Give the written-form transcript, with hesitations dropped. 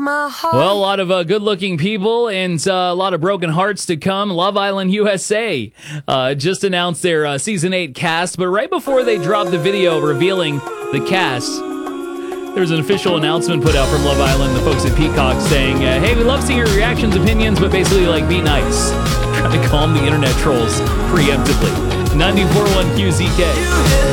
my heart. Well, a lot of good-looking people and a lot of broken hearts to come. Love Island USA just announced their Season 8 cast, but right before they dropped the video revealing the cast, there was an official announcement put out from Love Island, the folks at Peacock, saying, hey, we love seeing your reactions, opinions, but basically, be nice. Trying to calm the internet trolls preemptively. 94.1 QZK.